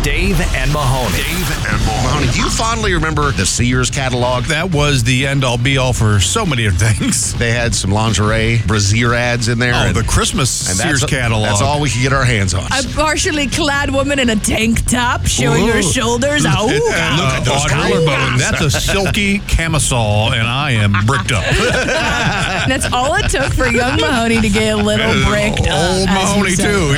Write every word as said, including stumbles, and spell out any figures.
Dave and Mahoney. Dave and Mahoney. Do you fondly remember the Sears catalog? That was the end-all, be-all for so many things. They had some lingerie, brassiere ads in there. Oh, and, the Christmas and Sears that's, catalog. That's all we could get our hands on. A partially clad woman in a tank top showing Ooh. her shoulders. Oh, Yeah, God. Look at those collarbone. collarbones. That's a silky camisole, and I am bricked up. That's all it took for young Mahoney to get a little bricked up. Old as you Mahoney, said. too.